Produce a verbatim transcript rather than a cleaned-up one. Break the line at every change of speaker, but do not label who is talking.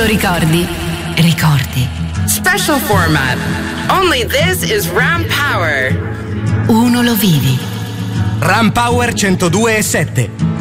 solo ricordi, ricordi.
Special format. Only this is Ram Power.
Uno lo vivi.
Ram Power centodue e sette.